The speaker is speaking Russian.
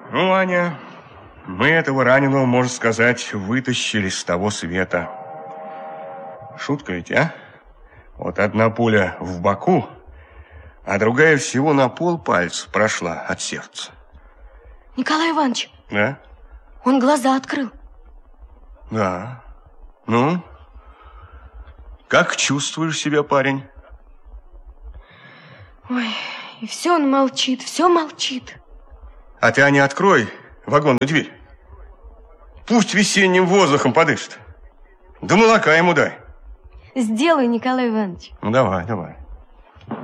Ну, Аня, мы этого раненого, можно сказать, вытащили с того света. Шутка ведь, а? Вот одна пуля в боку, а другая всего на полпальца прошла от сердца. Николай Иванович. Да? Он глаза открыл. Да. Ну, как чувствуешь себя, парень? Ой, и все он молчит, все молчит. А ты, Аня, открой вагонную дверь. Пусть весенним воздухом подышит. Да молока ему дай. Сделай, Николай Иванович. Ну, давай, давай.